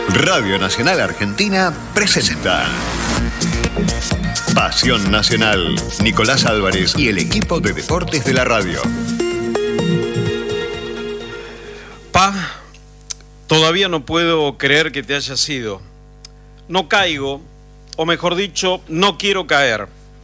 Radio Nacional Argentina presenta Pasión Nacional. Nicolás Álvarez y el equipo de deportes de la radio. Todavía no puedo creer que te hayas ido. No caigo, o mejor dicho, no quiero caer.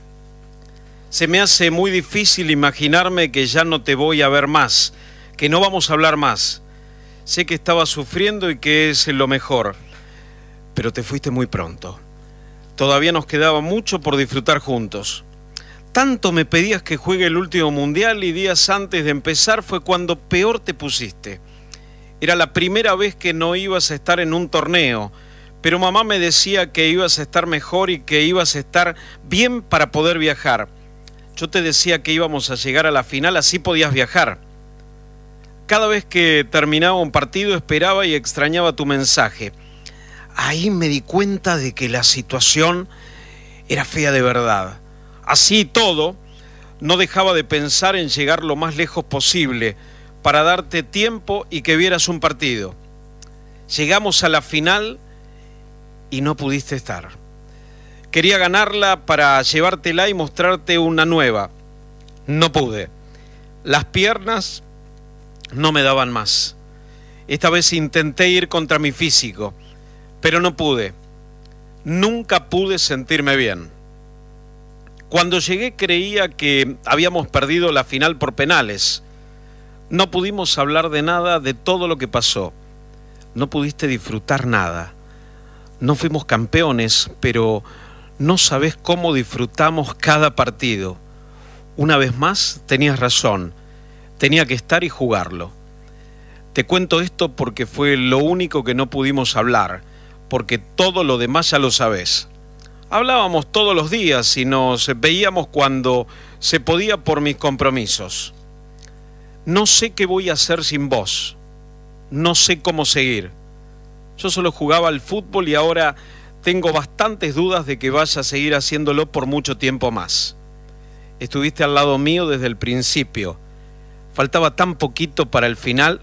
Se me hace muy difícil imaginarme que ya no te voy a ver más, que no vamos a hablar más. Sé que estabas sufriendo y que es lo mejor, pero te fuiste muy pronto. Todavía nos quedaba mucho por disfrutar juntos. Tanto me pedías que juegue el último mundial y días antes de empezar fue cuando peor te pusiste. Era la primera vez que no ibas a estar en un torneo, pero mamá me decía que ibas a estar mejor y que ibas a estar bien para poder viajar. Yo te decía que íbamos a llegar a la final, así podías viajar. Cada vez que terminaba un partido esperaba y extrañaba tu mensaje. Ahí me di cuenta de que la situación era fea de verdad. Así y todo, no dejaba de pensar en llegar lo más lejos posible para darte tiempo y que vieras un partido. Llegamos a la final y no pudiste estar. Quería ganarla para llevártela y mostrarte una nueva. No pude. Las piernas no me daban más. Esta vez intenté ir contra mi físico, pero no pude. Nunca pude sentirme bien. Cuando llegué creía que habíamos perdido la final por penales. No pudimos hablar de nada de todo lo que pasó. No pudiste disfrutar nada. No fuimos campeones, pero no sabés cómo disfrutamos cada partido. Una vez más, tenías razón. Tenía que estar y jugarlo. Te cuento esto porque fue lo único que no pudimos hablar, porque todo lo demás ya lo sabés. Hablábamos todos los días y nos veíamos cuando se podía por mis compromisos. No sé qué voy a hacer sin vos. No sé cómo seguir. Yo solo jugaba al fútbol y ahora tengo bastantes dudas de que vaya a seguir haciéndolo por mucho tiempo más. Estuviste al lado mío desde el principio. Faltaba tan poquito para el final.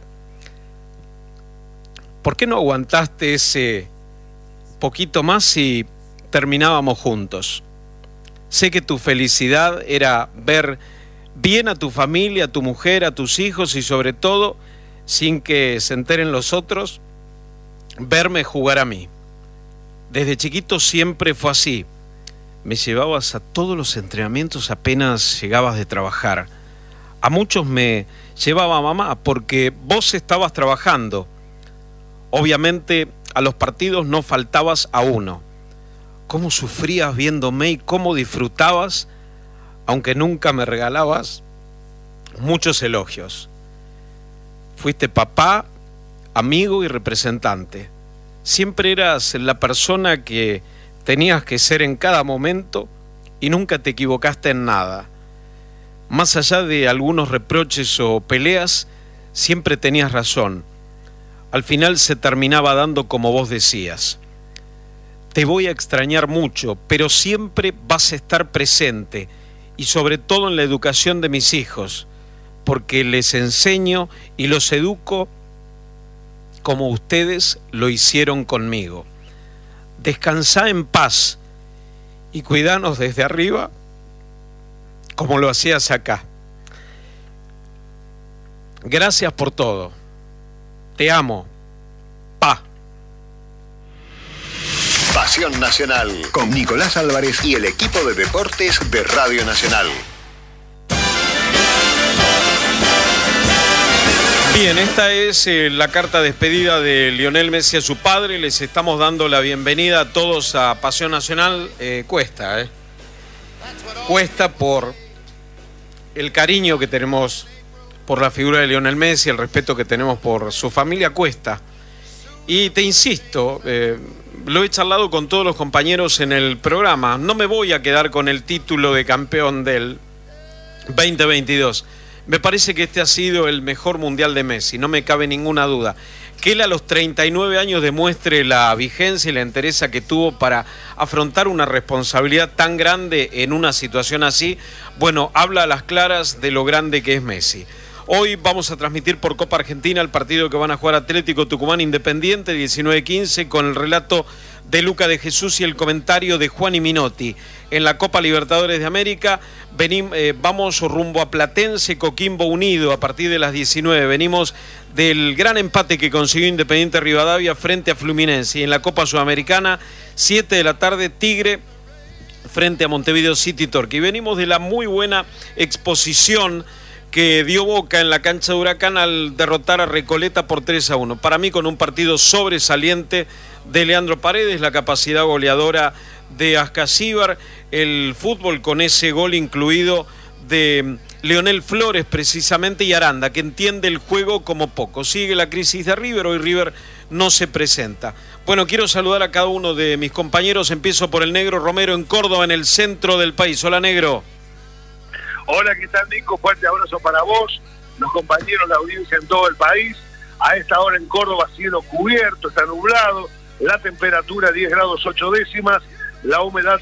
¿Por qué no aguantaste ese poquito más y terminábamos juntos? Sé que tu felicidad era ver bien a tu familia, a tu mujer, a tus hijos y sobre todo, sin que se enteren los otros, verme jugar a mí. Desde chiquito siempre fue así. Me llevabas a todos los entrenamientos apenas llegabas de trabajar. A muchos me llevaba mamá porque vos estabas trabajando. Obviamente a los partidos no faltabas a uno. Cómo sufrías viéndome y cómo disfrutabas, aunque nunca me regalabas muchos elogios. Fuiste papá, amigo y representante. Siempre eras la persona que tenías que ser en cada momento y nunca te equivocaste en nada. Más allá de algunos reproches o peleas, siempre tenías razón. Al final se terminaba dando como vos decías. Te voy a extrañar mucho, pero siempre vas a estar presente y sobre todo en la educación de mis hijos, porque les enseño y los educo como ustedes lo hicieron conmigo. Descansá en paz y cuidanos desde arriba como lo hacías acá. Gracias por todo. Te amo. Pasión Nacional con Nicolás Álvarez y el equipo de deportes de Radio Nacional. Bien, esta es la carta despedida de Lionel Messi a su padre. Les estamos dando la bienvenida a todos a Pasión Nacional. Cuesta por el cariño que tenemos por la figura de Lionel Messi, el respeto que tenemos por su familia, cuesta. Y te insisto, lo he charlado con todos los compañeros en el programa. No me voy a quedar con el título de campeón del 2022. Me parece que este ha sido el mejor mundial de Messi, no me cabe ninguna duda. Que él a los 39 años demuestre la vigencia y la entereza que tuvo para afrontar una responsabilidad tan grande en una situación así, bueno, habla a las claras de lo grande que es Messi. Hoy vamos a transmitir por Copa Argentina el partido que van a jugar Atlético Tucumán Independiente, 19:15, con el relato de Luca de Jesús y el comentario de Juan y Minotti. En la Copa Libertadores de América vamos rumbo a Platense, Coquimbo Unido a partir de las 19. Venimos del gran empate que consiguió Independiente Rivadavia frente a Fluminense. Y en la Copa Sudamericana, 7 de la tarde, Tigre frente a Montevideo City Torque. Y venimos de la muy buena exposición que dio Boca en la cancha de Huracán al derrotar a Recoleta por 3-1. Para mí, con un partido sobresaliente de Leandro Paredes, la capacidad goleadora de Ascasíbar, el fútbol con ese gol incluido de Leonel Flores precisamente, y Aranda, que entiende el juego como poco. Sigue la crisis de River, hoy River no se presenta. Bueno, quiero saludar a cada uno de mis compañeros. Empiezo por el Negro Romero en Córdoba, en el centro del país. Hola, Negro. Hola, ¿qué tal, Nico? Fuerte abrazo para vos, los compañeros, la audiencia en todo el país. A esta hora en Córdoba, cielo cubierto, está nublado, la temperatura 10 grados 8 décimas, la humedad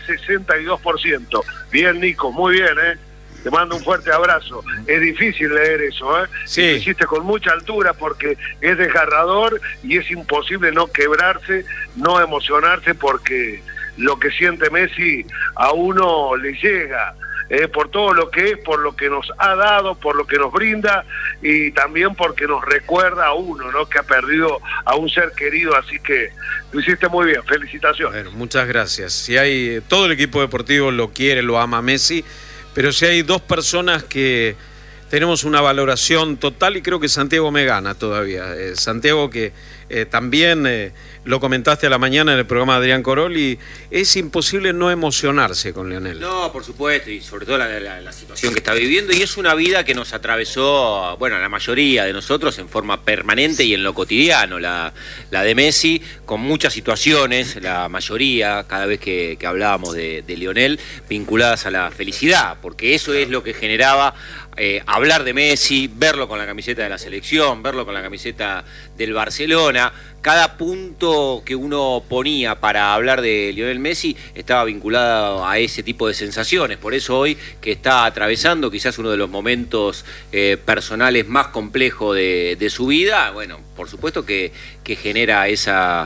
62%. Bien, Nico, muy bien, ¿eh? Te mando un fuerte abrazo. Es difícil leer eso, ¿eh? Sí. Lo hiciste con mucha altura porque es desgarrador y es imposible no quebrarse, no emocionarse, porque lo que siente Messi a uno le llega. Por todo lo que es, por lo que nos ha dado, por lo que nos brinda, y también porque nos recuerda a uno, ¿no?, que ha perdido a un ser querido. Así que lo hiciste muy bien, felicitaciones. Bueno, muchas gracias. Si hay, todo el equipo deportivo lo quiere, lo ama a Messi, pero si hay dos personas que tenemos una valoración total, y creo que Santiago me gana todavía. Santiago, que también lo comentaste a la mañana en el programa de Adrián Coroli, es imposible no emocionarse con Leonel. No, por supuesto, y sobre todo la situación que está viviendo, y es una vida que nos atravesó, bueno, a la mayoría de nosotros en forma permanente y en lo cotidiano, la de Messi, con muchas situaciones, la mayoría, cada vez que hablábamos de Leonel, vinculadas a la felicidad, porque eso es lo que generaba hablar de Messi, verlo con la camiseta de la selección, verlo con la camiseta del Barcelona. Cada punto que uno ponía para hablar de Lionel Messi estaba vinculado a ese tipo de sensaciones. Por eso hoy, que está atravesando quizás uno de los momentos personales más complejos de su vida, bueno, por supuesto que genera esa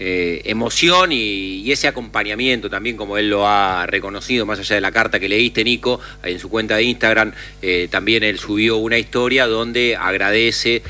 emoción y ese acompañamiento también, como él lo ha reconocido, más allá de la carta que leíste, Nico, en su cuenta de Instagram. También él subió una historia donde agradece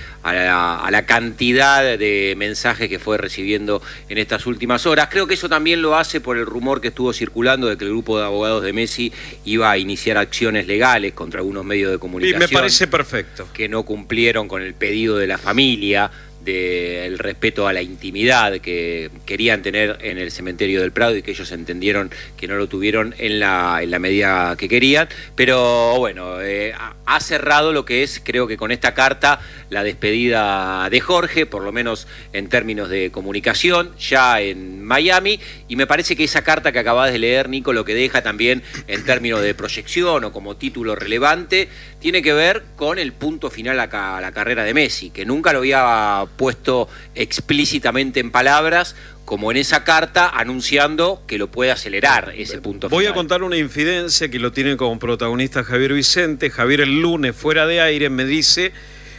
a la cantidad de mensajes que fue recibiendo en estas últimas horas. Creo que eso también lo hace por el rumor que estuvo circulando de que el grupo de abogados de Messi iba a iniciar acciones legales contra algunos medios de comunicación. Y me parece perfecto. Que no cumplieron con el pedido de la familia, del respeto a la intimidad que querían tener en el cementerio del Prado, y que ellos entendieron que no lo tuvieron en la medida que querían. Pero bueno, ha cerrado lo que es, creo que con esta carta, la despedida de Jorge, por lo menos en términos de comunicación, ya en Miami. Y me parece que esa carta que acabas de leer, Nico, lo que deja también en términos de proyección o como título relevante, tiene que ver con el punto final a la carrera de Messi, que nunca lo había puesto explícitamente en palabras, como en esa carta, anunciando que lo puede acelerar ese punto final. Voy a contar una infidencia que lo tiene como protagonista Javier Vicente. Javier, el lunes, fuera de aire, me dice,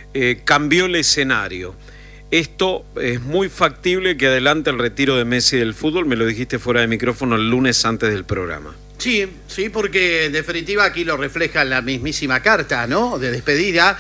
cambió el escenario. Esto es muy factible que adelante el retiro de Messi del fútbol. Me lo dijiste fuera de micrófono el lunes antes del programa. Sí, porque en definitiva aquí lo refleja la mismísima carta, ¿no?, de despedida.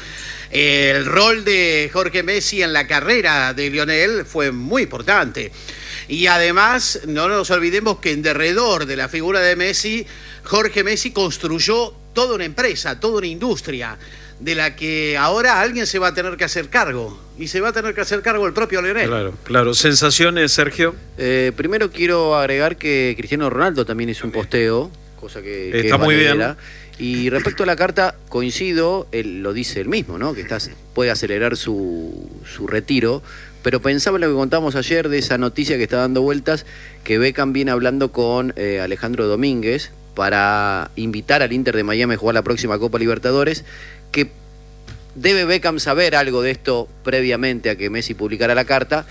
El rol de Jorge Messi en la carrera de Lionel fue muy importante. Y además, no nos olvidemos que en derredor de la figura de Messi, Jorge Messi construyó toda una empresa, toda una industria, de la que ahora alguien se va a tener que hacer cargo. Y se va a tener que hacer cargo el propio Lionel. Claro. ¿Sensaciones, Sergio? Primero quiero agregar que Cristiano Ronaldo también hizo un posteo, cosa que está muy bien. Y respecto a la carta, coincido, él lo dice él mismo, ¿no?, que puede acelerar su retiro. Pero pensaba en lo que contamos ayer de esa noticia que está dando vueltas, que Beckham viene hablando con Alejandro Domínguez para invitar al Inter de Miami a jugar la próxima Copa Libertadores, que debe Beckham saber algo de esto previamente a que Messi publicara la carta,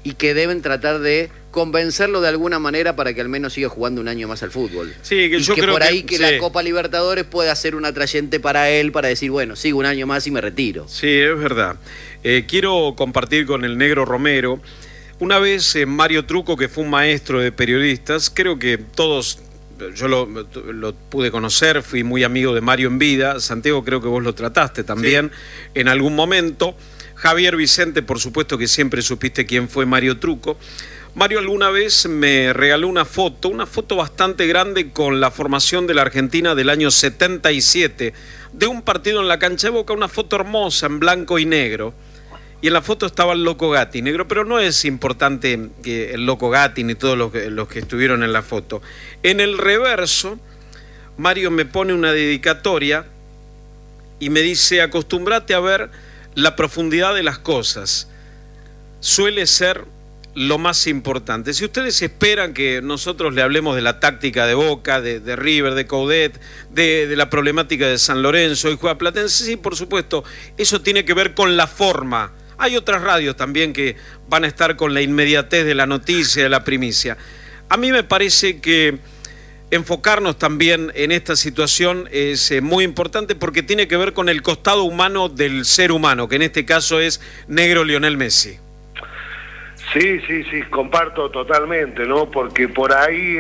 y que deben tratar de convencerlo de alguna manera para que al menos siga jugando un año más al fútbol. Sí, que y yo que creo por ahí que sí. la Copa Libertadores pueda ser un atrayente para él, para decir, bueno, sigo un año más y me retiro. Sí, es verdad. Quiero compartir con el Negro Romero. Una vez Mario Truco, que fue un maestro de periodistas, creo que todos, yo lo pude conocer, fui muy amigo de Mario en vida. Santiago, creo que vos lo trataste también en algún momento. Javier Vicente, por supuesto que siempre supiste quién fue Mario Truco. Mario alguna vez me regaló una foto bastante grande con la formación de la Argentina del año 77, de un partido en la cancha de Boca, una foto hermosa en blanco y negro. Y en la foto estaba el Loco Gatti, negro, pero no es importante que el Loco Gatti ni todos los que estuvieron en la foto. En el reverso, Mario me pone una dedicatoria y me dice: acostúmbrate a ver la profundidad de las cosas. Suele ser lo más importante. Si ustedes esperan que nosotros le hablemos de la táctica de Boca, de River, de Coudet, de la problemática de San Lorenzo y juega Platense, sí, por supuesto, eso tiene que ver con la forma. Hay otras radios también que van a estar con la inmediatez de la noticia, de la primicia. A mí me parece que enfocarnos también en esta situación es muy importante porque tiene que ver con el costado humano del ser humano, que en este caso es Negro Lionel Messi. Sí, comparto totalmente, ¿no? Porque por ahí,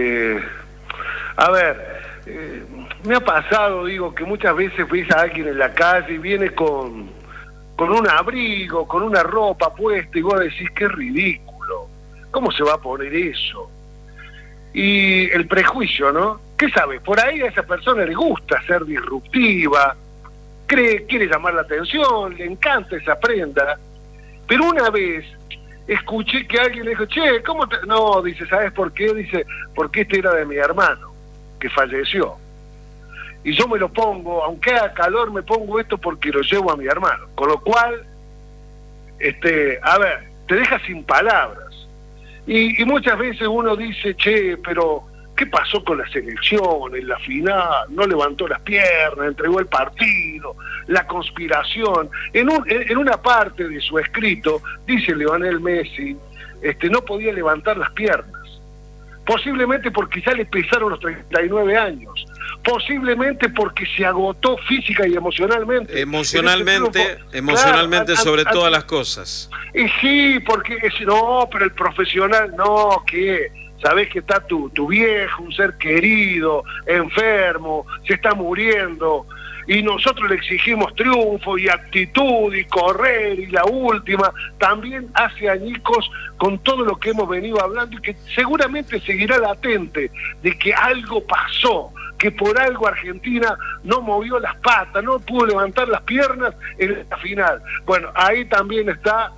a ver, me ha pasado, digo, que muchas veces ves a alguien en la calle y viene con un abrigo, con una ropa puesta, y vos decís, qué ridículo, ¿cómo se va a poner eso? Y el prejuicio, ¿no? ¿Qué sabes? Por ahí a esa persona le gusta ser disruptiva, quiere llamar la atención, le encanta esa prenda, pero una vez escuché que alguien le dijo, che, ¿cómo te...? No, dice, ¿sabes por qué? Dice, porque este era de mi hermano, que falleció. Y yo me lo pongo, aunque haga calor, me pongo esto porque lo llevo a mi hermano. Con lo cual, a ver, te deja sin palabras. Y muchas veces uno dice, che, pero ¿qué pasó con la selección en la final? No levantó las piernas, entregó el partido, la conspiración. En una parte de su escrito, dice Lionel Messi, no podía levantar las piernas. Posiblemente porque ya le pesaron los 39 años. Posiblemente porque se agotó física y emocionalmente. Emocionalmente claro, sobre todas las cosas. Y sí, porque no, pero el profesional, no, que sabés que está tu viejo, un ser querido, enfermo, se está muriendo, y nosotros le exigimos triunfo y actitud y correr y la última, también hace añicos con todo lo que hemos venido hablando y que seguramente seguirá latente de que algo pasó, que por algo Argentina no movió las patas, no pudo levantar las piernas en la final. Bueno, ahí también está,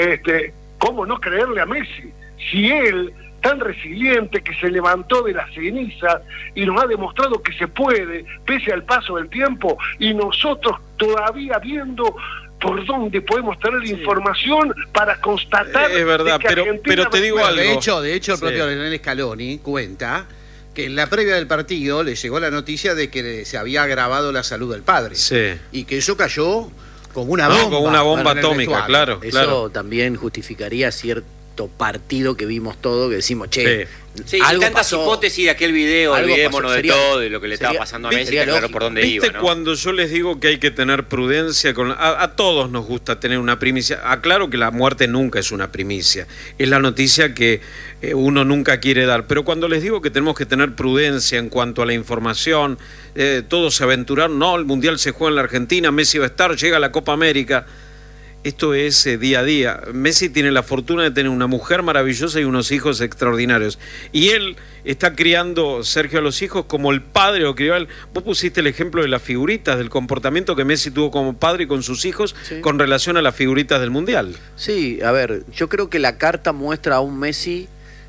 ¿cómo no creerle a Messi? Si él, tan resiliente, que se levantó de las cenizas y nos ha demostrado que se puede, pese al paso del tiempo, y nosotros todavía viendo por dónde podemos tener información para constatar. Es verdad, pero te digo algo. De hecho, el propio Lionel Scaloni cuenta que en la previa del partido le llegó la noticia de que se había agravado la salud del padre. Sí. Y que eso cayó como una bomba. Como una bomba atómica, claro. Eso también justificaría cierto partido que vimos todo, que decimos, che, sí, algo tantas pasó, hipótesis de aquel video, olvidémonos de todo y lo que le estaba sería, pasando a Messi, sería claro lógico. por dónde ¿Viste iba, ¿no? cuando yo les digo que hay que tener prudencia? A todos nos gusta tener una primicia. Aclaro que la muerte nunca es una primicia, es la noticia que uno nunca quiere dar. Pero cuando les digo que tenemos que tener prudencia en cuanto a la información, todos se aventuraron, no, el Mundial se juega en la Argentina, Messi va a estar, llega a la Copa América. Esto es día a día. Messi tiene la fortuna de tener una mujer maravillosa y unos hijos extraordinarios. Y él está criando, Sergio, a los hijos como el padre lo crió a él. Vos pusiste el ejemplo de las figuritas, del comportamiento que Messi tuvo como padre con sus hijos con relación a las figuritas del Mundial. Sí, a ver, yo creo que la carta muestra a un Messi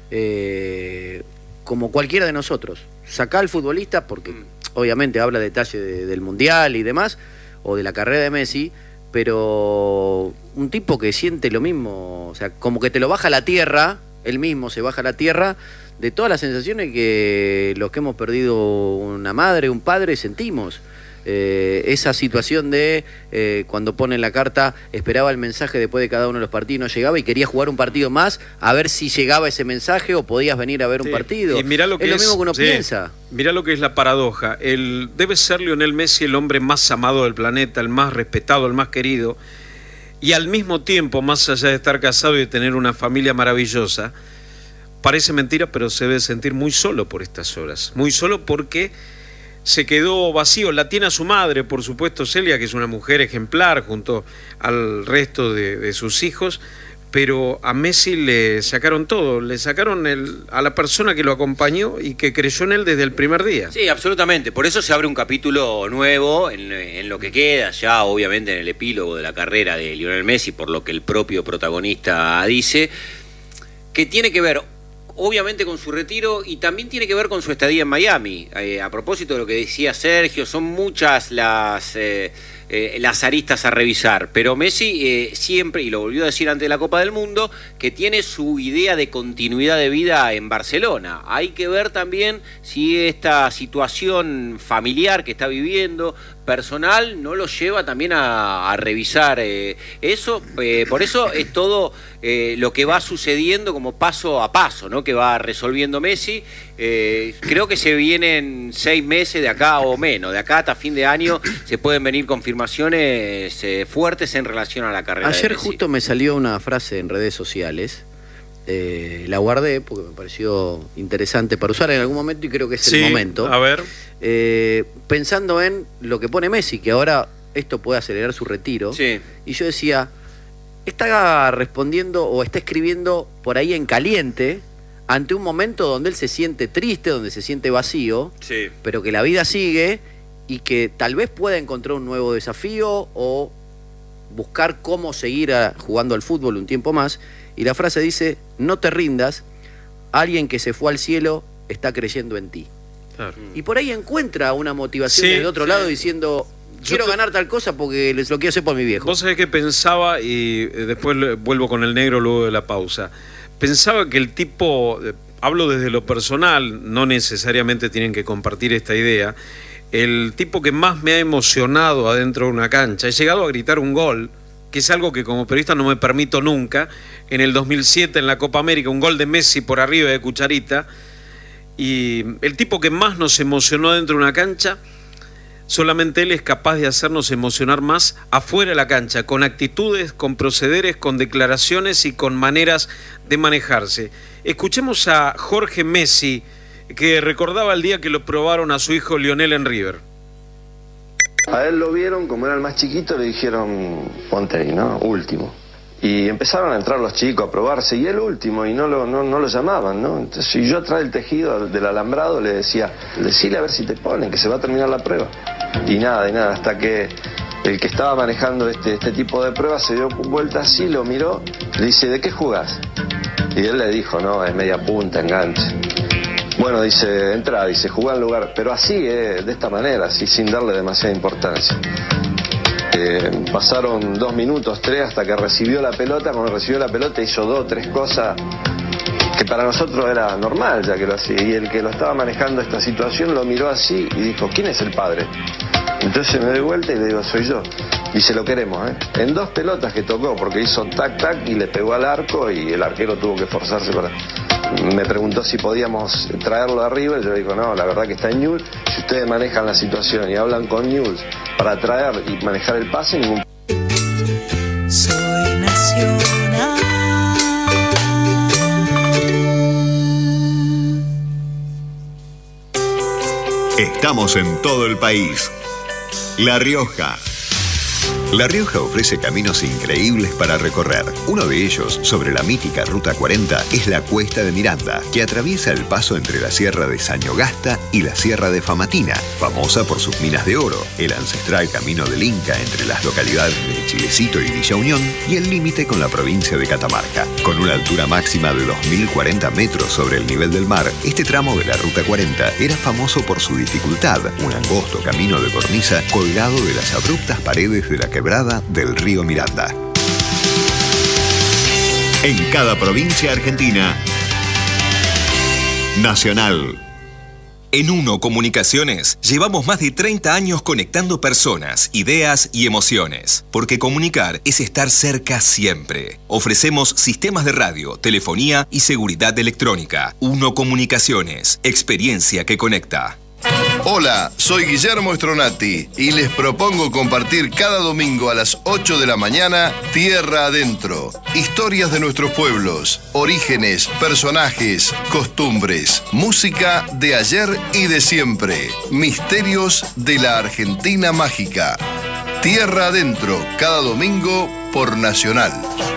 como cualquiera de nosotros. Sacá al futbolista porque obviamente habla detalle del Mundial y demás, o de la carrera de Messi, pero un tipo que siente lo mismo, o sea, como que te lo baja a la tierra, él mismo se baja a la tierra, de todas las sensaciones que los que hemos perdido una madre, un padre, sentimos. esa situación de cuando pone en la carta, esperaba el mensaje después de cada uno de los partidos, no llegaba y quería jugar un partido más, a ver si llegaba ese mensaje o podías venir a ver un partido. Y mirá lo que es lo mismo que uno piensa. Mirá lo que es la paradoja. Debe ser Lionel Messi el hombre más amado del planeta, el más respetado, el más querido, y al mismo tiempo, más allá de estar casado y de tener una familia maravillosa, parece mentira, pero se debe sentir muy solo por estas horas. Muy solo porque se quedó vacío. La tiene a su madre, por supuesto, Celia, que es una mujer ejemplar junto al resto de sus hijos, pero a Messi le sacaron todo, le sacaron a la persona que lo acompañó y que creyó en él desde el primer día. Sí, absolutamente, por eso se abre un capítulo nuevo en lo que queda, ya obviamente en el epílogo de la carrera de Lionel Messi, por lo que el propio protagonista dice, que tiene que ver obviamente con su retiro y también tiene que ver con su estadía en Miami. A propósito de lo que decía Sergio, son muchas las aristas a revisar, pero Messi siempre, y lo volvió a decir ante la Copa del Mundo, que tiene su idea de continuidad de vida en Barcelona. Hay que ver también si esta situación familiar que está viviendo, personal, no lo lleva también a revisar eso. Por eso es todo lo que va sucediendo como paso a paso, ¿no? Que va resolviendo Messi. Creo que se vienen 6 meses de acá o menos, de acá hasta fin de año se pueden venir confirmaciones fuertes en relación a la carrera. Ayer de Messi. justo me salió una frase en redes sociales, la guardé porque me pareció interesante para usar en algún momento y creo que es el momento. A ver. Pensando en lo que pone Messi, que ahora esto puede acelerar su retiro, Sí. y yo decía, está respondiendo o está escribiendo por ahí en caliente ante un momento donde él se siente triste, donde se siente vacío, Sí. pero que la vida sigue y que tal vez pueda encontrar un nuevo desafío o buscar cómo seguir jugando al fútbol un tiempo más. Y la frase dice, no te rindas, alguien que se fue al cielo está creyendo en ti. Claro. Y por ahí encuentra una motivación Sí, del otro lado diciendo, quiero ganar tal cosa porque lo quiero hacer por mi viejo. Vos sabés que pensaba, y después vuelvo con el negro luego de la pausa, pensaba que el tipo, hablo desde lo personal, no necesariamente tienen que compartir esta idea, el tipo que más me ha emocionado adentro de una cancha, he llegado a gritar un gol, que es algo que como periodista no me permito nunca, en el 2007 en la Copa América, un gol de Messi por arriba de Cucharita, y el tipo que más nos emocionó dentro de una cancha, solamente él es capaz de hacernos emocionar más afuera de la cancha, con actitudes, con procederes, con declaraciones y con maneras de manejarse. Escuchemos a Jorge Messi, que recordaba el día que lo probaron a su hijo Lionel en River. A él lo vieron, como era el más chiquito, le dijeron, ponte ahí, ¿no? Último. Y empezaron a entrar los chicos a probarse, y él último, y no lo llamaban, ¿no? Entonces, si yo atrás del tejido del alambrado le decía, decile a ver si te ponen, que se va a terminar la prueba. Y nada, hasta que el que estaba manejando este tipo de pruebas se dio vuelta así, lo miró, le dice, ¿de qué jugás? Y él le dijo, no, es media punta, enganche. Bueno, dice, entra, dice, jugá en lugar, pero así, de esta manera, así, sin darle demasiada importancia. Pasaron 2 minutos, 3, hasta que recibió la pelota. Cuando recibió la pelota hizo 2 o 3 cosas que para nosotros era normal, ya que lo hacía. Y el que lo estaba manejando esta situación lo miró así y dijo, ¿quién es el padre? Entonces me doy vuelta y le digo, soy yo. Y se lo queremos, ¿eh? En 2 pelotas que tocó, porque hizo tac, tac, y le pegó al arco, y el arquero tuvo que forzarse para... Me preguntó si podíamos traerlo arriba, y yo le digo, no, la verdad que está en Newell's. Si ustedes manejan la situación y hablan con Newell's para traer y manejar el pase, ningún... Soy nacional. Estamos en todo el país. La Rioja. La Rioja ofrece caminos increíbles para recorrer. Uno de ellos, sobre la mítica Ruta 40, es la Cuesta de Miranda, que atraviesa el paso entre la Sierra de Sañogasta y la Sierra de Famatina, famosa por sus minas de oro, el ancestral Camino del Inca entre las localidades de Chilecito y Villa Unión y el límite con la provincia de Catamarca. Con una altura máxima de 2.040 metros sobre el nivel del mar, este tramo de la Ruta 40 era famoso por su dificultad, un angosto camino de cornisa colgado de las abruptas paredes de la quebrada del río Miranda. En cada provincia argentina, Nacional. En Uno Comunicaciones llevamos más de 30 años conectando personas, ideas y emociones. Porque comunicar es estar cerca siempre. Ofrecemos sistemas de radio, telefonía y seguridad electrónica. Uno Comunicaciones, experiencia que conecta. Hola, soy Guillermo Stronati y les propongo compartir cada domingo a las 8 de la mañana Tierra Adentro. Historias de nuestros pueblos, orígenes, personajes, costumbres, música de ayer y de siempre, misterios de la Argentina mágica. Tierra Adentro, cada domingo por Nacional.